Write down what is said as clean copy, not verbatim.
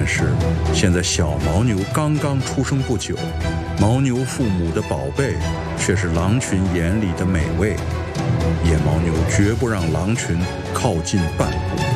但是现在小牦牛刚刚出生不久，牦牛父母的宝贝却是狼群眼里的美味。野牦牛绝不让狼群靠近半步。